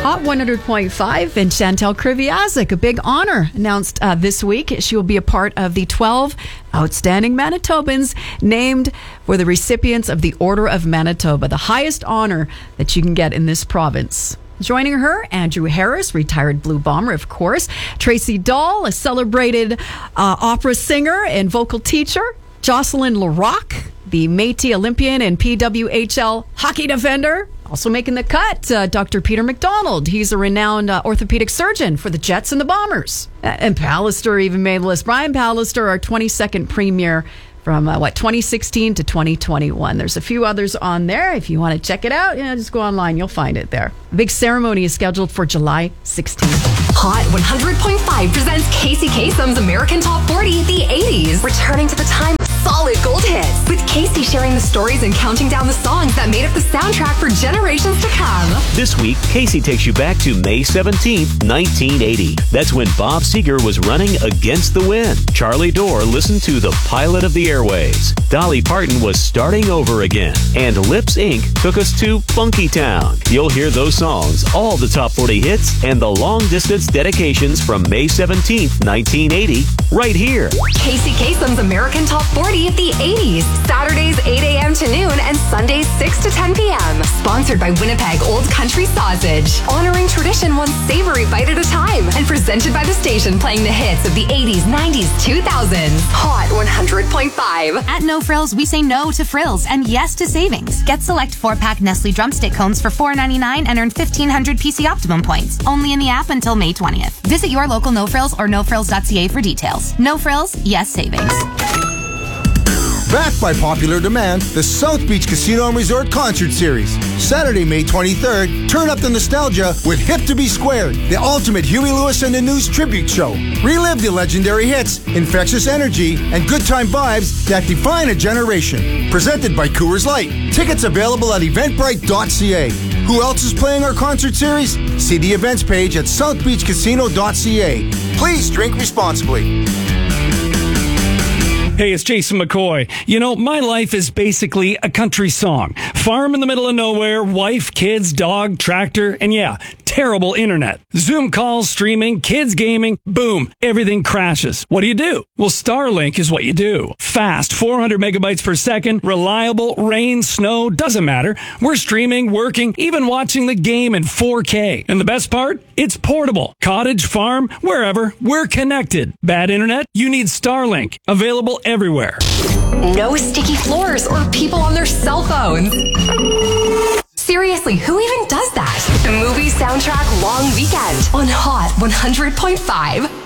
Hot 100.5 and Chantal Kriviazik, a big honor announced this week. She will be a part of the 12 outstanding Manitobans named for the recipients of the Order of Manitoba, the highest honor that you can get in this province. Joining her, Andrew Harris, retired Blue Bomber, of course. Tracy Dahl, a celebrated opera singer and vocal teacher. Jocelyn Larocque, the Métis Olympian and PWHL hockey defender. Also making the cut, Dr. Peter McDonald. He's a renowned orthopedic surgeon for the Jets and the Bombers. And Pallister even made the list. Brian Pallister, our 22nd premier from, 2016 to 2021. There's a few others on there. If you want to check it out, just go online. You'll find it there. A big ceremony is scheduled for July 16th. Hot 100.5 presents Casey Kasem's American Top 40, the 80s. Returning to the time of solid gold hits, with Casey sharing the stories and counting down the songs that made up the soundtrack for generations to come. This week, Casey takes you back to May 17th, 1980. That's when Bob Seger was running against the wind. Charlie Dorr listened to the pilot of the airways. Dolly Parton was starting over again. And Lips Inc. took us to Funky Town. You'll hear those songs, all the top 40 hits, and the long-distance dedications from May 17th, 1980, right here. Casey Kasem's American Top 40 of the 80s. Saturdays 8 a.m. to noon and Sundays 6 to 10 p.m. Sponsored by Winnipeg Old Country Sausage. Honoring tradition one savory bite at a time. And presented by the station playing the hits of the 80s, 90s, 2000s. Hot 100.5. At No Frills, we say no to frills and yes to savings. Get select 4-pack Nestle drumstick cones for $4.99 and earn 1,500 PC Optimum points. Only in the app until May 20th. Visit your local No Frills or nofrills.ca for details. No Frills, yes savings. Backed by popular demand, the South Beach Casino and Resort Concert Series. Saturday, May 23rd, turn up the nostalgia with Hip to Be Squared, the ultimate Huey Lewis and the News tribute show. Relive the legendary hits, infectious energy, and good time vibes that define a generation. Presented by Coors Light. Tickets available at eventbrite.ca. Who else is playing our concert series? See the events page at southbeachcasino.ca. Please drink responsibly. Hey, it's Jason McCoy. My life is basically a country song. Farm in the middle of nowhere, wife, kids, dog, tractor, and terrible internet. Zoom calls, streaming, kids gaming, boom, everything crashes. What do? Well, Starlink is what you do. Fast, 400 megabytes per second, reliable, rain, snow, doesn't matter. We're streaming, working, even watching the game in 4K. And the best part? It's portable. Cottage, farm, wherever, we're connected. Bad internet? You need Starlink. Available everywhere. No sticky floors or people on their cell phones. Seriously, who even does that? The movie soundtrack long weekend on Hot 100.5.